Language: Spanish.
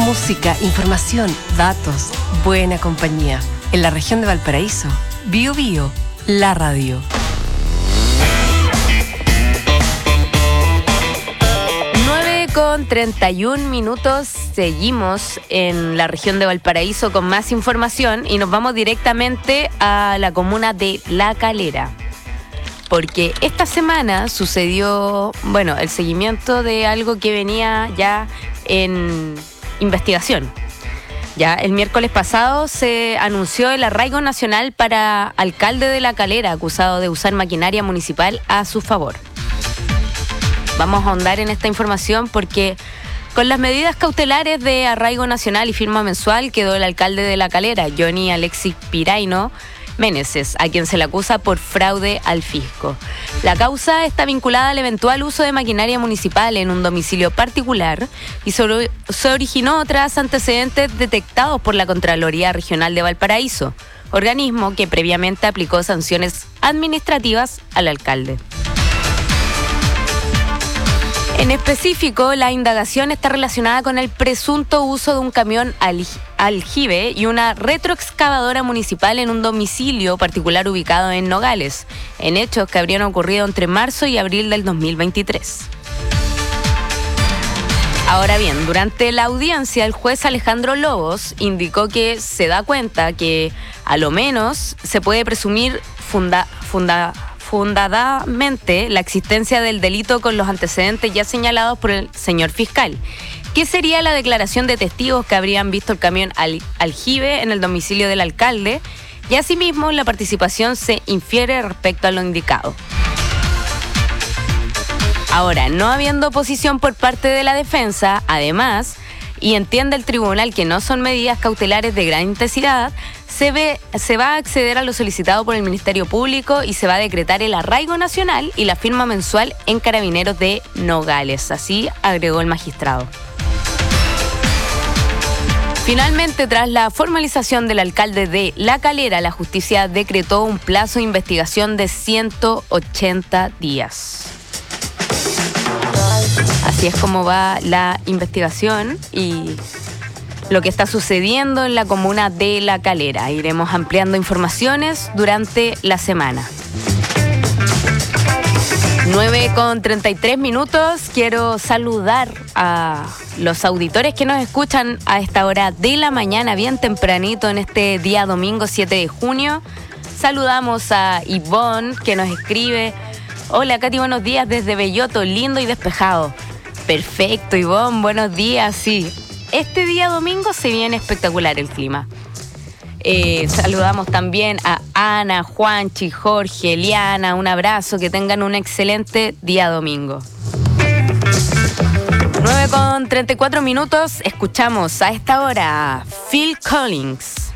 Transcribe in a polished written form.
Música, información, datos, buena compañía. En la región de Valparaíso, Bio Bio, la radio. 9:31, seguimos en la región de Valparaíso con más información y nos vamos directamente a la comuna de La Calera. Porque esta semana sucedió, el seguimiento de algo que venía ya en investigación. Ya el miércoles pasado se anunció el arraigo nacional para alcalde de La Calera, acusado de usar maquinaria municipal a su favor. Vamos a ahondar en esta información porque con las medidas cautelares de arraigo nacional y firma mensual quedó el alcalde de La Calera, Johnny Alexis Piraino Meneses, a quien se le acusa por fraude al fisco. La causa está vinculada al eventual uso de maquinaria municipal en un domicilio particular y se originó tras antecedentes detectados por la Contraloría Regional de Valparaíso, organismo que previamente aplicó sanciones administrativas al alcalde. En específico, la indagación está relacionada con el presunto uso de un camión aljibe y una retroexcavadora municipal en un domicilio particular ubicado en Nogales, en hechos que habrían ocurrido entre marzo y abril del 2023. Ahora bien, durante la audiencia, el juez Alejandro Lobos indicó que se da cuenta que, a lo menos, se puede presumir fundadamente la existencia del delito con los antecedentes ya señalados por el señor fiscal, que sería la declaración de testigos que habrían visto el camión aljibe en el domicilio del alcalde, y asimismo la participación se infiere respecto a lo indicado. Ahora, no habiendo oposición por parte de la defensa, además, y entiende el tribunal que no son medidas cautelares de gran intensidad, se va a acceder a lo solicitado por el Ministerio Público y se va a decretar el arraigo nacional y la firma mensual en Carabineros de Nogales. Así agregó el magistrado. Finalmente, tras la formalización del alcalde de La Calera, la justicia decretó un plazo de investigación de 180 días. Así es como va la investigación y lo que está sucediendo en la comuna de La Calera. Iremos ampliando informaciones durante la semana. 9:33. Quiero saludar a los auditores que nos escuchan a esta hora de la mañana, bien tempranito en este día domingo 7 de junio. Saludamos a Ivonne, que nos escribe: hola Katy, buenos días desde Belloto, lindo y despejado. Perfecto, Ivonne, buenos días, sí. Este día domingo se viene espectacular el clima. Saludamos también a Ana, Juanchi, Jorge, Eliana, un abrazo, que tengan un excelente día domingo. 9:34, escuchamos a esta hora a Phil Collins.